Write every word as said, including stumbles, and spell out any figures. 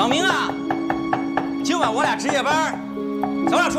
老明啊，今晚我俩值夜班，咱俩出。